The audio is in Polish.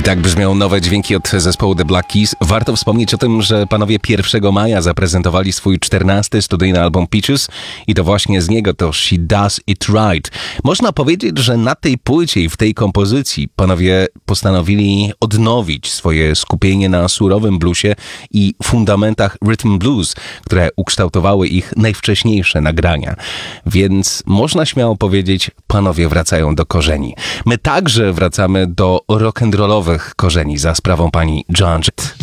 Tak brzmią nowe dźwięki od zespołu The Black Keys. Warto wspomnieć o tym, że panowie 1 maja zaprezentowali swój 14. studyjny album Peaches i to właśnie z niego to She Does It Right. Można powiedzieć, że na tej płycie i w tej kompozycji panowie postanowili odnowić swoje skupienie na surowym bluesie i fundamentach rhythm blues, które ukształtowały ich najwcześniejsze nagrania. Więc można śmiało powiedzieć, panowie wracają do korzeni. My także wracamy do rock'n'rollowych korzeni za sprawą pani Joan Jett.